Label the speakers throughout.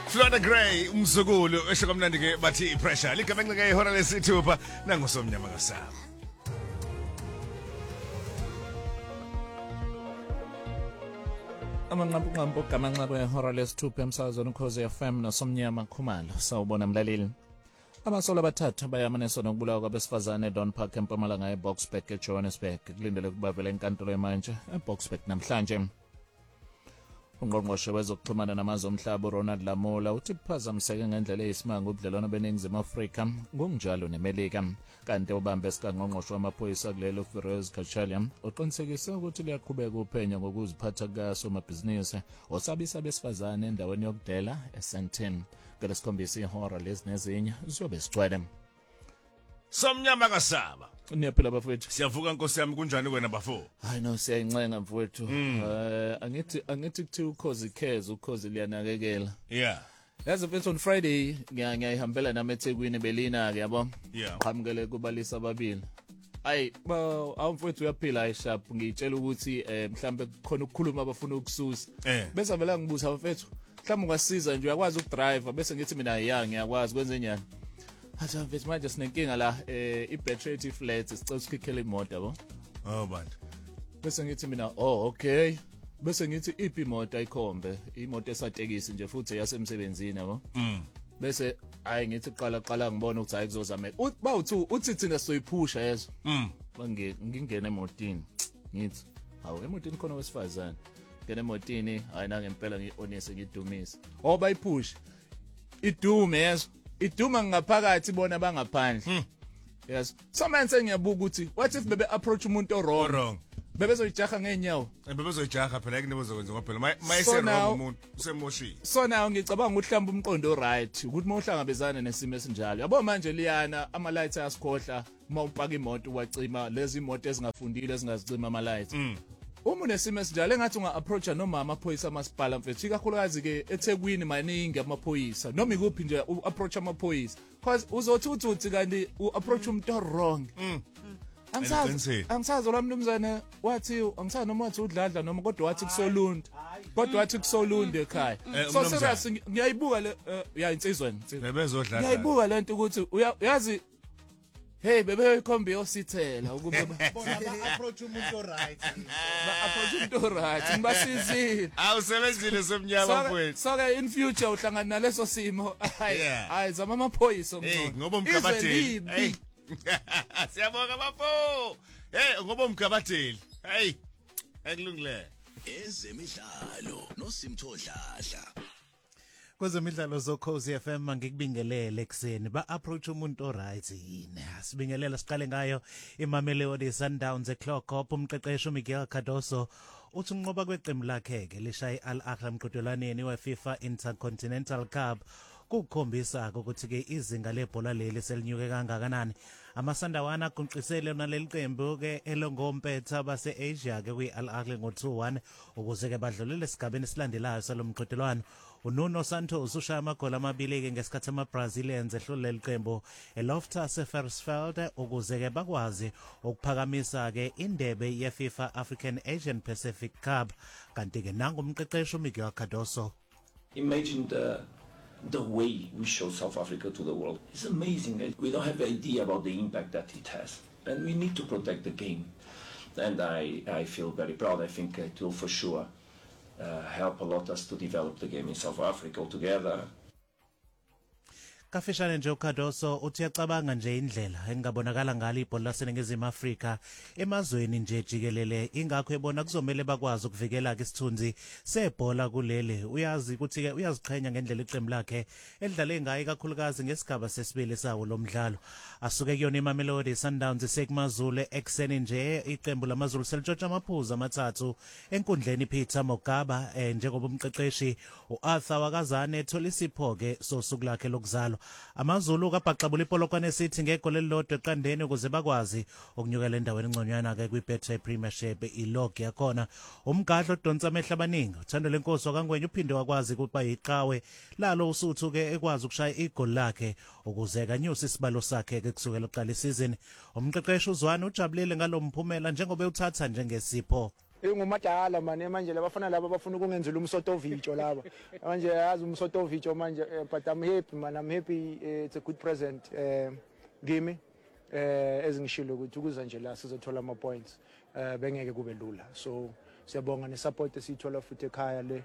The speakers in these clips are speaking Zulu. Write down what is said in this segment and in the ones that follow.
Speaker 1: Florida Gray umzukulu esho kamnandi ke bathi ipressure ligaba ncike ihora lesithupha nangosomnyama kasaba.
Speaker 2: Amanqampu gamanxa ihora lesithupha emsakazweni Ukhozi FM nosomnyama Khumalo sawubona mlaleli. Abasola abathathu bayamaneso nokubulawa kwabesifazane Don Park eMpumalanga eBoksburg eJohannesburg kulindele kubavela enkantolo yamanje eBoksburg namhlanje. Ungqongqoshe wezokuxhumana namazwe omhlaba Ronald Lamola uthi kuphazamiseke ngendlela eyisimanga ubudlelwano beNingizimu Afrika ngokunjalo neMelika kanti ubambe sikangqongqoshe wamaphoyisa kulelo Ferroz Kachalia uqinisekise ukuthi liyaqhubeka uphenya ngokuziphatha kasomabhizinisi osabisa besifazane endaweni yokudela eSandton. Ngalesikhombisa ihora lezinezinye siyobe sigcwele.
Speaker 1: Somnyama kasaba.
Speaker 2: Niyaphila bafowethu.
Speaker 1: Siyavuka Nkosi yami kunjani wena bafo?
Speaker 2: Hayi no siyayincenga mfowethu. Angithi kuthi Ukhozi cares Ukhozi liyanakekela.
Speaker 1: Yeah.
Speaker 2: Yazi mfethu on Friday ngiyayihambela nami eThekwini Belina ke yabo.
Speaker 1: Yeah.
Speaker 2: Qhamukele kubalisa ababili. Hayi awumfowethu uyaphila ayishap ngitshela ukuthi mhlambe khona ukukhuluma abafuna ukususa. Bese vela ngibuza mfethu. Mhlawumbe ungasiza nje uyakwazi ukudrive bese ngithi mina ngiyakwazi kwenze njani? Hayi mfethu manje sinenkinga la ibattery flat sicela ukukhikhela imoto yabo.
Speaker 1: Oh bantu.
Speaker 2: Bese ngithi mina okay. Bese ngithi iphi imoto ayikhombe imoto esatekisi nje futhi yasemsebenzini yabo. Bese hayi ngithi qala ngibona ukuthi hayi kuzozameka. Uthi thina soyiphusha yezo. Ngingena emotini. Ngithi hawu emotini khona wesifazane. Ngene emotini hayi na ngempela ngionese ngidumisa. Bayiphusha. Idume yezo. Iduma ngaphakathi bona bangaphandle. Yes. Somanje sengiyabuka ukuthi what if bebe approach umuntu wrong. Bebezoyijaha ngenyawo.
Speaker 1: Bebezoyijaha phela yini bezokwenza ngoba phela mayise wrong umuntu usemoshile.
Speaker 2: So now ngicabanga ukuthi mhlawumbe umqondo right ukuthi mawuhlangabezana nesimo esinjalo. Yabo manje liyana ama lights ayasikhohla mawupaka imoto wacima lezi imoto ezingafundile ezingazicima ama lights. Uma unesimo esinjalo engathi unga-approacha noma amaphoyisa amasipala mfethu ikakhulukazi ke eThekwini maningi amaphoyisa noma ikuphi nje u-approach amaphoyisa because uzothi kanti u-approach umuntu wrong. Angisazi lo mnumzane wathi angisazi noma wathi udladla noma kodwa wathi kusolunde ekhaya. So serious ngiyayibuka le insizwa
Speaker 1: bezodlala.
Speaker 2: Ngiyayibuka lento ukuthi uyazi hey bebe ikhombe yosithela ukube
Speaker 3: bona ba-approach umuntu right.
Speaker 2: Ba-approach umuntu right ngibasizile.
Speaker 1: Awusebenzile somnyama mfowethu.
Speaker 2: So ke in future uhlangana naleso simo hayi zama amaphoyisa
Speaker 1: ngoba umgabatheli. Hey. Siyabonga bafo. Hey ngoba umgabatheli. Hey. Ekulungile.
Speaker 4: Ezemidlalo noSimthodlahla.
Speaker 3: Kwezemidlalo zoKhozi FM ngikubingelele ekseni ba-approach umuntu right yini sibingelela siqale ngayo iMamelodi Sundowns eClockop umqeqeshi uMiguel Cardoso uthi unqoba kweqembu lakhe ke lishaya iAl Ahly emqhudelwaneni weFIFA Intercontinental Cup kukhombisa ukuthi ke izinga lebhola leli selinyuke kangakanani. Amasandawana aqonqisele naleli qembu ke elongompetha base-Asia ke kwi-Al Ahly ngo-2-1 ukuze ke badlulele esigabeni esilandelayo salomqhudelwano. uNuno Santos ushaya amagoli amabili ke ngesikhathi ama-Brazilians ehlule leli qembu eLoftus Versfeld ukuze ke bakwazi ukuphakamisa ke indebe yeFIFA African Asian Pacific Cup kanti ke nangumqeqeshi uMiguel Cardoso.
Speaker 5: Imagine the way we show South Africa to the world. It's amazing. We don't have an idea about the impact that it has. And we need to protect the game. And I feel very proud. I think it will for sure help a lot us to develop the game in South Africa altogether.
Speaker 3: Kafishane nje uCardoso uthi uyacabanga nje indlela engabonakala ngalo ibhola laseNingizimu Afrika emazweni nje jikelele ingakho ebona kuzomela bakwazi ukuvikela ke isithunzi sebhola kulele. Uyazi ukuthi ke uyaziqhenya ngendlela iqembu lakhe elidlale ngayo kakhulukazi ngesigaba sesibili sawo lomdlalo. Asuke kuyona iMamelodi Sundowns sekumazulu ekseni nje iqembu lamazulu selitshotsha amaphuzu amathathu enkundleni Peter Mogaba njengoba umqeqeshi uArthur Wakazane ethola isipho ke sosuku lakhe lokuzalwa. Amazulu kabhaqabula ipolokwane sithi ngegoli elilodwa eqandeni ukuze bakwazi ukunyukela endaweni engconywana ke kwiBetway Premiership ilog yakhona. Umgadlo odonsa amehla abaningi uthando lenkosi wakangwenya uphinde wakwazi ukuba yiqhawe lalo usuthu ke ekwazi ukushaya igoli lakhe ukuze kanyusa isibalo sakhe ke kusukela uqala isizini. Umqeqeshi uZwane ujabulile ngalomphumela njengoba uthatha njengesipho.
Speaker 6: ngumadala manje labafana laba bafuna ukungenzela umsotovicho laba manje yazi umsotovicho manje but I'm happy man, I'm happy. It's a good present kimi ezingishilo ukuthi ukuza nje la sizothola ama points bengeke kube lula, so siyabonga nesupport esithola futhi ekhaya le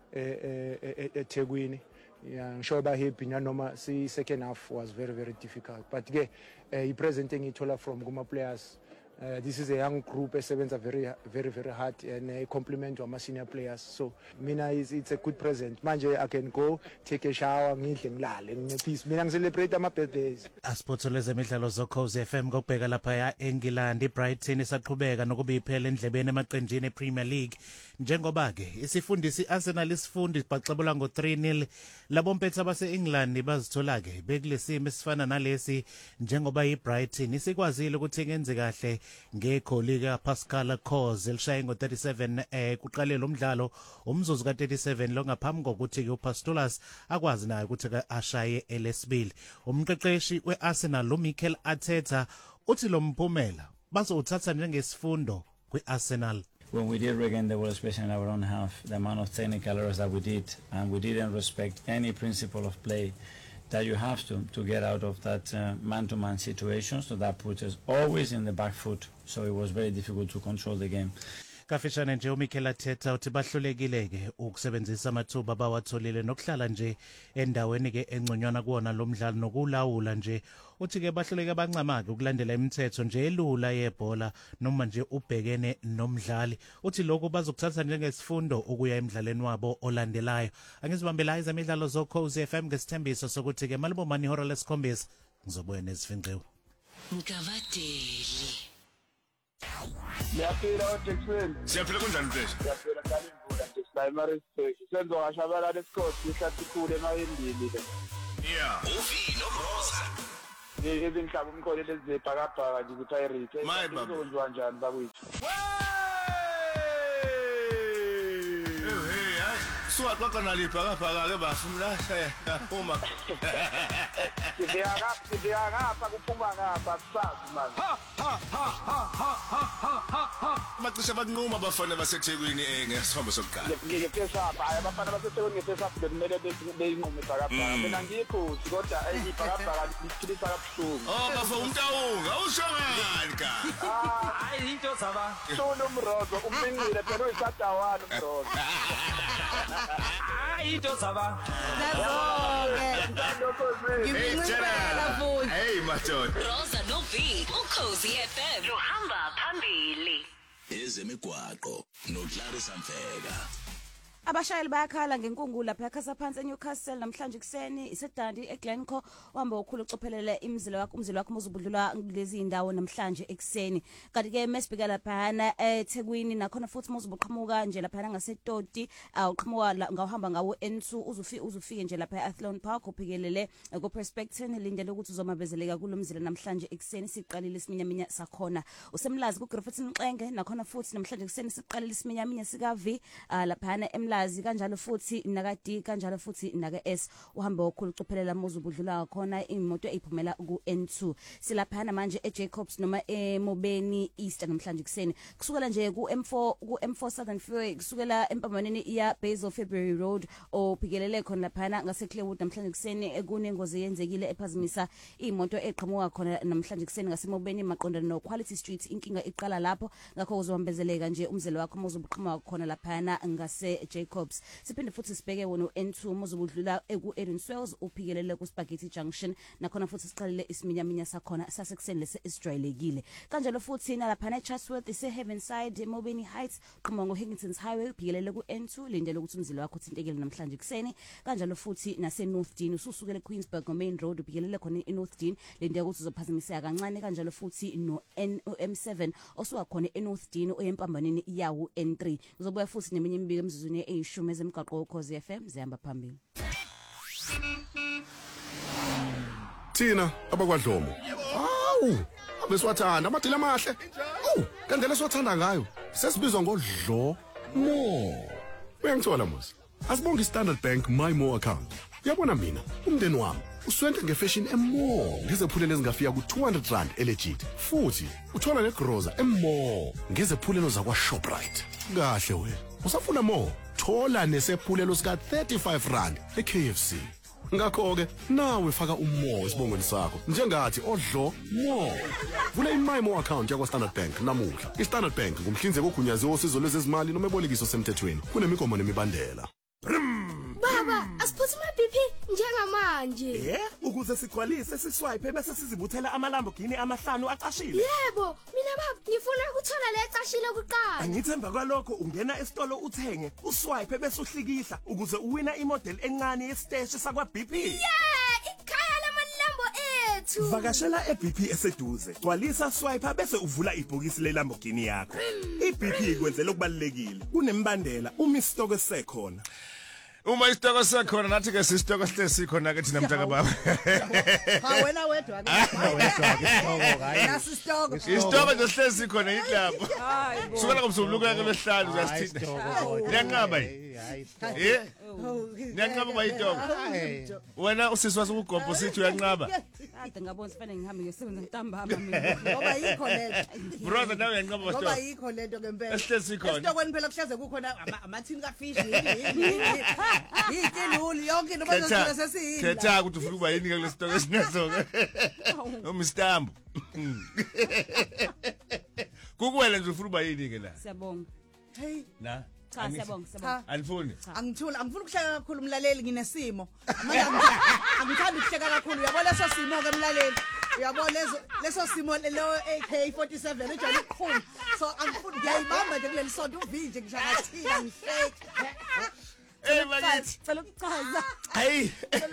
Speaker 6: eThekwini. Yeah, ngisho ba happy nanoma si second half was very very difficult, but ke i-present engithola from kuma players. This is a young group esebenza very hard and compliment to my senior players, so mina it's a good present. Manje I can go take a shower ngidle ngilale ngipeace, mina ngicelebrate ama birthdays.
Speaker 3: Asportsole zemidlalo zoKhosi FM ngokubheka lapha eEngland. iBrighton isaqhubeka nokuba iphele endlebeni emaqenjini ePremier League, njengoba ke isifundisi Arsenal isifundi baxabula ngo-3-0. Labo mpethu abaseEngland bazithola ke bekulesimo esifana nalesi, njengoba iBrighton isikwazile ukuthi ngenze kahle ngegoli kaPascal Coz elishaye ngo-37 kuqale lo mdlalo umzuzu ka-37 lo ngaphambi kokuthi uPastolas akwazi naye ukuthi ashaye elesibili. Umqeqeshi weArsenal uMikel Arteta uthi lo mphumela bazowuthatha njengesifundo kwiArsenal.
Speaker 7: When we did regain the ball, especially in our own half, the amount of technical errors that we did, and we didn't respect any principle of play that you have to get out of that man-to-man situation, so that puts us always in the back foot, so it was very difficult to control the game.
Speaker 3: Kafishane nje uMikel Arteta uthi bahlulekile ke ukusebenzisa amathuba bawatholile nokuhlala nje endaweni ke engconywana kuona lo mdlalo nokulawula nje. Uthi ke bahluleke abancama ke ukulandela imithetho nje elula yebhola noma nje ubhekene nomdlali. Uthi lokho bazokuthatha njengesifundo ukuya emidlalweni wabo olandelayo. Angizibambela izemidlalo zoKhosi FM ngesithembiso sokuthi ke malibomani ihora lesikhombisa ngizobuya nezivingqiwe.
Speaker 8: Mkavadeli
Speaker 9: Siyaphila Jackson.
Speaker 1: Siyaphila kunjani mfethu?
Speaker 9: Siyaphila kanjani imvula nje Slimerisburg. Senzo ngashabela lesikhosi ihlathi khulu emayindini le.
Speaker 1: Yeah.
Speaker 4: Uvi noMroza.
Speaker 9: Ezinhlaba umkhole lezibhakabhaka nje kuTyreke. Kuzonziwa njani bakwethu?
Speaker 1: Suwaxoxa nalibhakabhaka ke bafuna uma.
Speaker 9: Sibheka ngapha kuphuma ngapha kusazi manje.
Speaker 1: Macishe banquma abafana baseThekwini ngesihombo sokuqala.
Speaker 9: Ngiyepesapha abafana baseThekwini ngiyepesapha kumele beyinqume ibhakabhaka. Mina ngiyiphuthi kodwa ibhakabhaka liphilisa kabuhlungu.
Speaker 1: Oh bafo umtawunga ushongani ka.
Speaker 9: Hayi into zaba. Solo umrozo uminqile phela uyisadawana umrozo.
Speaker 8: into zaba
Speaker 1: Hey madoda.
Speaker 8: Roza no V uKhosi FM uhamba phambili.
Speaker 4: Ezemigwaqo noClarissa Mfeka.
Speaker 10: Abashayeli bayakhala ngenkungula lapha ekhasa phansi eNewcastle namhlanje kuseni isedandi eGlencoe uhamba okhulu ucophelele umzila wakho muzubudlula kulezi indawo namhlanje ekseni. Kanti ke mesibheka lapha eThekwini nakhona futhi muzubuqhamuka nje lapha ngaseToti uqhamuka ngahamba ngawo N2 uzufike nje lapha eAthlone Park uphikelele kuPerspective lindele ukuthi uzomabezeleka kulomzila namhlanje ekseni siqalile isiminyaminya sakhona. Usemlazi kuGriffith Mxenge nakhona futhi namhlanje kuseni siqalile isiminyaminya sika V lapha eMlazi kanjalo futhi nakadi kanjalo futhi naka S uhamba okhulu ucophelela muzubudlula khona imoto eyiphumela ku N2 silaphana manje eJacobs noma eMobeni East namhlanje kuseni kusukela nje ku M4 Southern Freeway kusukela empambaneni iya Basil February Road ophikelele khona laphana ngase Clearwood namhlanje kuseni kunengozi yenzekile ephazimisa imoto eqhamuka khona namhlanje kuseni ngaseMobeni maqondana no Quality Street inkinga iqala lapho ngakho uzobambezeleka nje umzelo wakho muzubuqhamuka khona laphana ngase Jacobs siphinde futhi sibheke wona N2 muzubudlula eku Edenswells uphikelele ku Spaghetti Junction nakhona futhi siqalile isiminyaminya sakhona sasekuseni lese Israelekile kanjalo futhi nalapha eChatsworth ise Heavenside Mobeni Heights qhamuka ngoHington's Highway uphikelele ku N2 lindele ukuthi umzilo wakho uthintekele namhlanje kuseni kanjalo futhi nase North Dean ususukele Queensburg Main Road uphikelele khona eNorth Dean lindele ukuthi uzophazimiseka kancane kanjalo futhi no M7 osuka khona eNorth Dean oyempambaneni iyawu N3 uzobuya futhi neminye imibiko emzuzweni eyishumi ezemgaqo woKhosi FM zihamba phambili.
Speaker 11: Thina abakwadlomo. Hawu, abesiwathanda amadila amahle. Kandlela siwathanda ngayo. Sesibizwa ngodlo mo. Uyangithola mos. Asibonga iStandard Bank My More account. Uyabona mina, umndeni wami uswente ngefashion emmo ngezephulelo ezingafika ku200 rand elegit. Futhi uthola negroza emmo ngezephulelo zakwa Shoprite. kahle wena usafuna more thola nesephulelo sika R35 eKFC ngakho ke nawe faka umoya esibongweni sakho njengathi odlo more vula iMyMo account yakwa Standard Bank namuhla iStandard Bank ngumhlinzeki ogunyaziwe osizo lwezezimali nomebolekiso semthethweni kunemigomo nemibandela.
Speaker 12: Baba, asiphuthe BP njengamanje.
Speaker 13: Ukuze sigcwalise siswipe bese sizibuthela amaLamborghini amahlanu acashile.
Speaker 12: Yebo, mina baba ngifuna ukuthola le ecashile kuqala.
Speaker 13: Angithemba kwalokho ungena esitolo uthenge, uswipe bese uhlikihla ukuze uwina imodel encane yesiteshi sakwa BP.
Speaker 12: Ikhaya lamaLambo ethu.
Speaker 13: Vakashela eBP eseduze. Gcwalisa swipe bese uvula ibhokisi leLamborghini yakho. iBP kwenzela okubalekile. Kunembandela uma isitoko esikhona.
Speaker 1: Uma isitoko sakhona nathi ke sisitoko sihle sikhona ke thina mntaka baba.
Speaker 14: Ha wena wedwa ke. Isitoko hayi. Nasi isitoko.
Speaker 1: Isitoko nje sihle sikhona yilapho.
Speaker 14: Hayi.
Speaker 1: Sukela ngomsuluka ke lesihlanu uyasithinta. Ngiyanqaba yini? Ngiyanqaba bayitoko. Wena usiswa sokugombo sithi uyanqaba.
Speaker 10: Ade ngabona sifane ngihambe ngesebenza ntambama mina.
Speaker 14: Ngoba yikho lento.
Speaker 1: Brother nawe uyanqaba
Speaker 14: Ngoba
Speaker 1: basitoko.
Speaker 14: yikho lento ngempela.
Speaker 1: Esihle sikhona.
Speaker 14: Esitokweni phela kuhlaze kukhona amathini kafish Yikeluli yonke into bazosithola sesiyini.
Speaker 1: Khetha ukuthi ufuna ukuba yini ke kulesitoko esinazo ke. Mr. Kukwela nje ufuna ukuba yini ke la?
Speaker 10: Siyabonga.
Speaker 14: Hey.
Speaker 10: Cha siyabonga siyabonga.
Speaker 1: Anifuni?
Speaker 14: Angithula angifuni ukuhleka kakhulu umlaleli nginesimo. Manje angithandi ukuhleka kakhulu uyabona leso simo ke umlaleli. Uyabona leso simo lo AK47 ejwayele ukukhulu. So angifuni ngiyayibamba nje kuleli sonto uvinje ngishakathina ngihleki.
Speaker 1: Hey bakithi.
Speaker 10: Cela ukuchaza.
Speaker 1: Hey.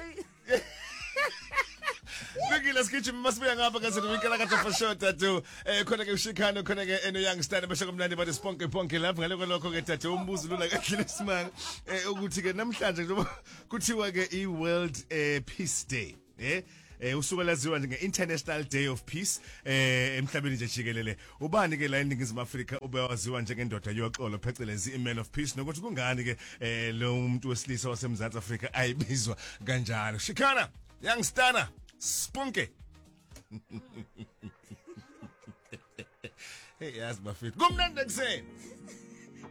Speaker 1: Bigila skichi masibuya ngapha kaze nomikela kathi for sure tatu khona ke ushikano khona ke eno youngster beshaka mnandi bathi sponke ponke lapha ngaloko lokho ke tatu umbuzo lula kahle simanga ukuthi ke namhlanje njengoba kuthiwa ke I World Peace Day usuku laziwa njenge International Day of Peace emhlabeni nje jikelele ubani ke la eNingizimu Afrika ubewaziwa njengendoda yoxolo phecelezi iMan of Peace nokuthi kungani ke lo muntu wesilisa waseMzantsi Afrika ayibizwa kanjalo shikana youngster Spunke. Hey, yes, my feet. Kumnandi kuseni.